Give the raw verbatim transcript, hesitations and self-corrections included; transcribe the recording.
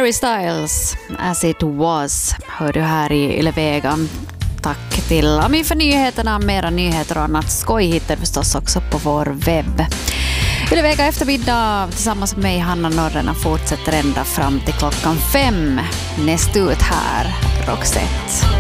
Harry Styles, As It Was, hör du här i Ylevega. Tack till Ami för nyheterna. Mera nyheter och annat skoj hittar förstås också på vår webb. Ylevega eftermiddag tillsammans med mig, Hanna Norrena, fortsätter ända fram till klockan fem. Näst ut här, Roxette.